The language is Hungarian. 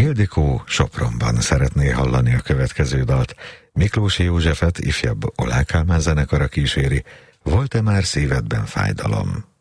Ildikó Sopronban szeretné hallani a következő dalt. Miklósi Józsefet ifjabb Oláh Kálmán zenekara kíséri. Volt-e már szívedben fájdalom?